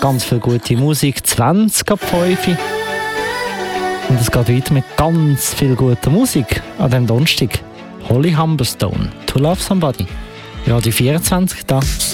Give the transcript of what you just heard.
ganz viel gute Musik, 20 ab 5. Und es geht weiter mit ganz viel guter Musik an diesem Donnerstag. Holly Humberstone, To Love Somebody. Radio 24 da.